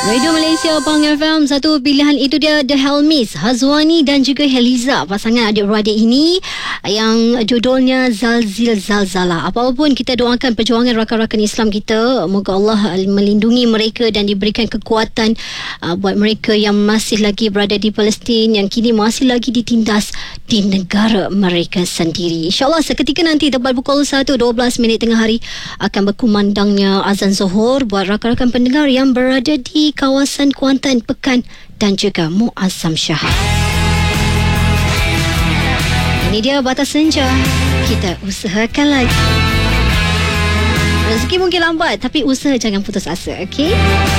Radio Malaysia Pang FM, satu pilihan itu dia The Helmis, Hazwani dan juga Heliza, pasangan adik-beradik ini yang judulnya Zalzil Zalzala. Apapun kita doakan perjuangan rakan-rakan Islam kita, moga Allah melindungi mereka dan diberikan kekuatan buat mereka yang masih lagi berada di Palestin, yang kini masih lagi ditindas di negara mereka sendiri. InsyaAllah seketika nanti tepat pukul 1.12 tengah hari akan berkumandangnya azan Zuhur buat rakan-rakan pendengar yang berada di kawasan Kuantan, Pekan dan juga Muazzam Shah. Ini dia batas senja. Kita usahakan lagi. Rezeki mungkin lambat, tapi usaha jangan putus asa, okey?